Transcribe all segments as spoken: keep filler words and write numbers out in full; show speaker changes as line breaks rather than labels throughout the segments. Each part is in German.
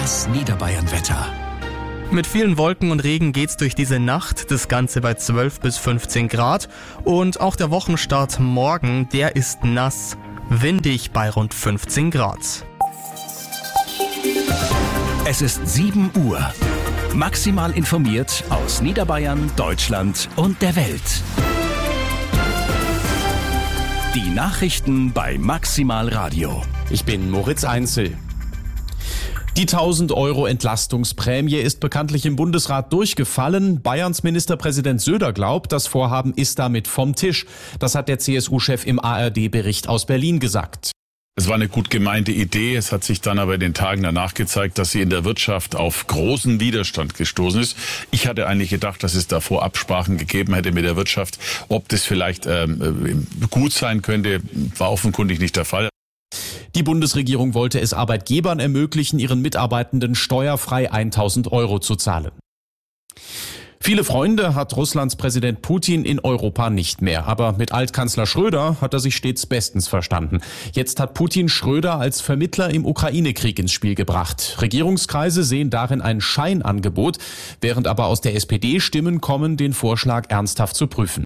Das Niederbayern-Wetter.
Mit vielen Wolken und Regen geht's durch diese Nacht, das Ganze bei zwölf bis fünfzehn Grad. Und auch der Wochenstart morgen, der ist nass, windig bei rund fünfzehn Grad.
Es ist sieben Uhr. Maximal informiert aus Niederbayern, Deutschland und der Welt. Die Nachrichten bei Maximal Radio.
Ich bin Moritz Einzel. Die tausend Euro Entlastungsprämie ist bekanntlich im Bundesrat durchgefallen. Bayerns Ministerpräsident Söder glaubt, das Vorhaben ist damit vom Tisch. Das hat der C S U-Chef im A R D-Bericht aus Berlin gesagt.
Es war eine gut gemeinte Idee. Es hat sich dann aber in den Tagen danach gezeigt, dass sie in der Wirtschaft auf großen Widerstand gestoßen ist. Ich hatte eigentlich gedacht, dass es davor Absprachen gegeben hätte mit der Wirtschaft. Ob das vielleicht ähm, gut sein könnte, war offenkundig nicht der Fall.
Die Bundesregierung wollte es Arbeitgebern ermöglichen, ihren Mitarbeitenden steuerfrei tausend Euro zu zahlen. Viele Freunde hat Russlands Präsident Putin in Europa nicht mehr. Aber mit Altkanzler Schröder hat er sich stets bestens verstanden. Jetzt hat Putin Schröder als Vermittler im Ukraine-Krieg ins Spiel gebracht. Regierungskreise sehen darin ein Scheinangebot, während aber aus der S P D Stimmen kommen, den Vorschlag ernsthaft zu prüfen.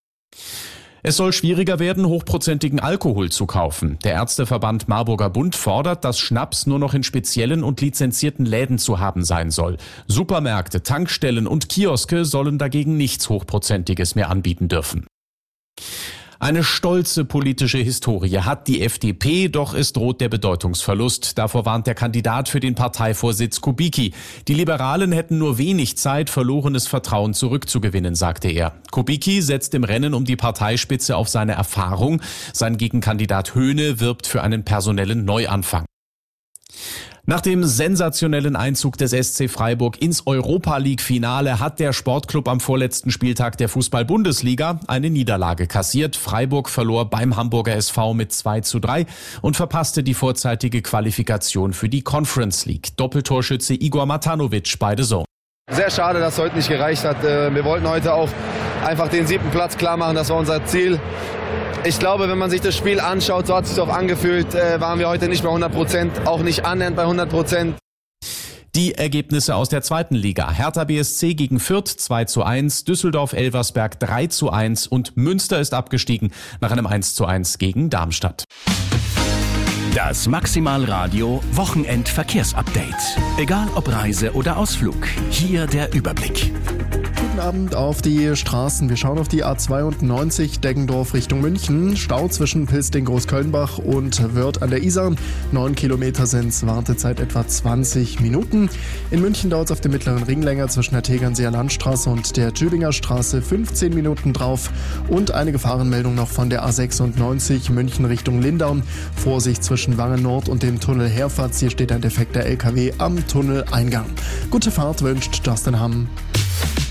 Es soll schwieriger werden, hochprozentigen Alkohol zu kaufen. Der Ärzteverband Marburger Bund fordert, dass Schnaps nur noch in speziellen und lizenzierten Läden zu haben sein soll. Supermärkte, Tankstellen und Kioske sollen dagegen nichts Hochprozentiges mehr anbieten dürfen. Eine stolze politische Historie hat die F D P, doch es droht der Bedeutungsverlust. Davor warnt der Kandidat für den Parteivorsitz Kubicki. Die Liberalen hätten nur wenig Zeit, verlorenes Vertrauen zurückzugewinnen, sagte er. Kubicki setzt im Rennen um die Parteispitze auf seine Erfahrung. Sein Gegenkandidat Höhne wirbt für einen personellen Neuanfang. Nach dem sensationellen Einzug des S C Freiburg ins Europa-League-Finale hat der Sportclub am vorletzten Spieltag der Fußball-Bundesliga eine Niederlage kassiert. Freiburg verlor beim Hamburger S V mit zwei zu drei und verpasste die vorzeitige Qualifikation für die Conference League. Doppeltorschütze Igor Matanovic bei The Zone.
Sehr schade, dass es heute nicht gereicht hat. Wir wollten heute auch einfach den siebten Platz klar machen, das war unser Ziel. Ich glaube, wenn man sich das Spiel anschaut, so hat es sich auch angefühlt, äh, waren wir heute nicht bei hundert Prozent, auch nicht annähernd bei hundert Prozent.
Die Ergebnisse aus der zweiten Liga. Hertha B S C gegen Fürth zwei zu eins, Düsseldorf-Elversberg drei zu eins und Münster ist abgestiegen nach einem eins zu eins gegen Darmstadt.
Das Maximal Radio Wochenendverkehrsupdate. Egal ob Reise oder Ausflug, hier der Überblick.
Guten Abend auf die Straßen. Wir schauen auf die A zweiundneunzig Deggendorf Richtung München. Stau zwischen Pilsting-Großkölnbach und Wörth an der Isar. Neun Kilometer sind's, Wartezeit etwa zwanzig Minuten. In München dauert es auf dem mittleren Ring länger zwischen der Tegernseer Landstraße und der Tübinger Straße fünfzehn Minuten drauf. Und eine Gefahrenmeldung noch von der A sechsundneunzig München Richtung Lindau. Vorsicht zwischen Wangen Nord und dem Tunnel Herfatz. Hier steht ein defekter L K W am Tunneleingang. Gute Fahrt wünscht Justin Hamm.